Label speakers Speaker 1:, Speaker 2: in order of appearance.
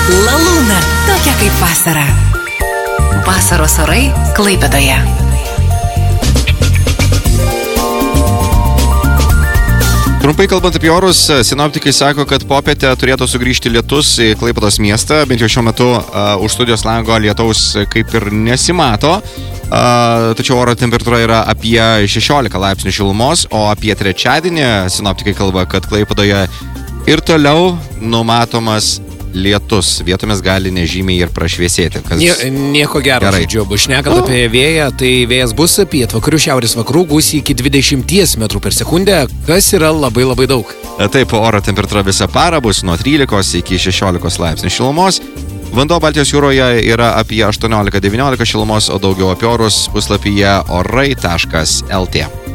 Speaker 1: Laluna, tokia kaip vasara. Vasaros orai Klaipėdoje.
Speaker 2: Trumpai kalbant apie orus, sinoptikai sako, kad popietę turėtų sugrįžti lietus į Klaipėdos miestą, bent jau šiuo metu už studijos lango lietaus kaip ir nesimato, tačiau oro temperatūra yra apie 16 laipsnių šilumos, o apie trečiadienį sinoptikai kalba, kad Klaipėdoje ir toliau numatomas lietus. Vietomis gali nežymiai ir prašviesėti.
Speaker 3: Nieko gero, žodžiu, bus šnekant apie vėją, tai vėjas bus pietvakarių šiaurės vakarų gūsiai iki 20 metrų per sekundę, kas yra labai labai daug.
Speaker 2: Taip, oro temperatūra visą parą bus nuo 13 iki 16 laipsnių šilumos. Vanduo Baltijos jūroje yra apie 18-19 šilumos, o daugiau apie orus puslapyje orai.lt.